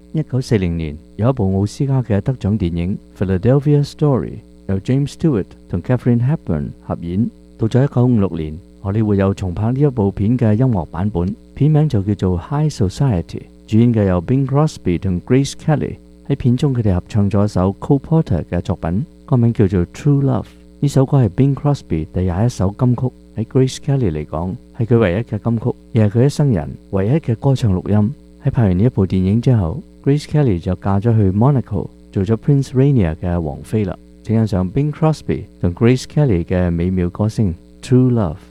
1940年有一部奧斯卡嘅得獎電影《Philadelphia Story》，由 James Stewart 同 Katharine Hepburn 合演。到咗1956年，荷里活又重拍呢一部片嘅音樂版本，片名就叫做《High Society》，主演嘅有 Bing Crosby 同 Grace Kelly。喺片中佢哋合唱咗一首 Cole Porter 嘅作品，歌名叫做《True Love》。呢首歌係 Bing Crosby 第21首金曲，喺 Grace Kelly 嚟講係佢唯一嘅金曲，亦係佢一生人唯一嘅歌唱錄音。喺拍完呢一部電影之後， Grace Kelly 就嫁咗去 Monaco 做咗 Prince Rainier 嘅王妃啦。請欣賞 Bing Crosby 同 Grace Kelly 嘅美妙歌聲《True Love》。